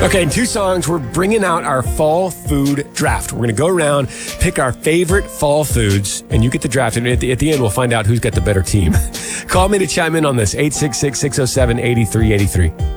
Okay, in 2 songs, we're bringing out our fall food draft. We're going to go around, pick our favorite fall foods, and you get the draft. And at the end, we'll find out who's got the better team. Call me to chime in on this, 866-607-8383.